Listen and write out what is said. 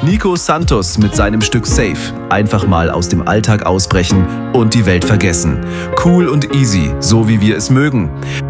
Nico Santos mit seinem Stück Safe. Einfach mal aus dem Alltag ausbrechen und die Welt vergessen. Cool und easy, so wie wir es mögen.